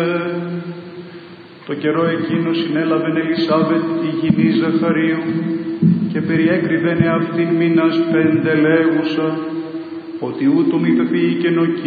Το καιρό εκείνο συνέλαβεν Ελισάβετ η γυνή Ζαχαρίου και περιέκρυβεν αυτήν μήνας 5 λέγουσα, ότι ούτω μη φευήκεν ο